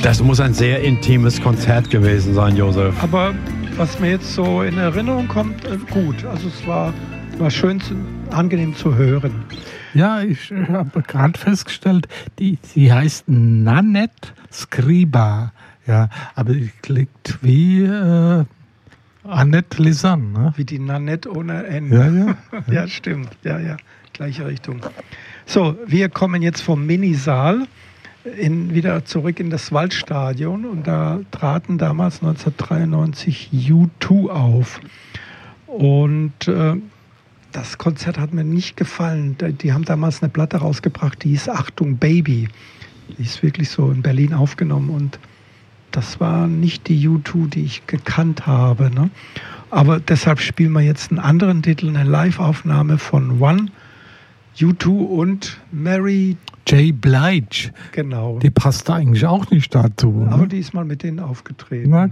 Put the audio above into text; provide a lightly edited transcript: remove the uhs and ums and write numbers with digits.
Das muss ein sehr intimes Konzert gewesen sein, Josef. Aber was mir jetzt so in Erinnerung kommt, gut. Also es war schön, angenehm zu hören. Ja, ich habe gerade festgestellt, sie heißt Nanette Scriba. Ja, aber die klingt wie Annette Lisanne. Ne? Wie die Nanette ohne N. Ja. Ja, stimmt. Ja. Gleiche Richtung. So, wir kommen jetzt vom Minisaal wieder zurück in das Waldstadion und da traten damals 1993 U2 auf. Und das Konzert hat mir nicht gefallen. Die haben damals eine Platte rausgebracht, die hieß Achtung Baby. Die ist wirklich so in Berlin aufgenommen und das war nicht die U2, die ich gekannt habe. Ne? Aber deshalb spielen wir jetzt einen anderen Titel, eine Live-Aufnahme von One, U2 und Mary J. Blige. Genau. Die passt eigentlich auch nicht dazu. Aber ne? die ist mal mit denen aufgetreten. Na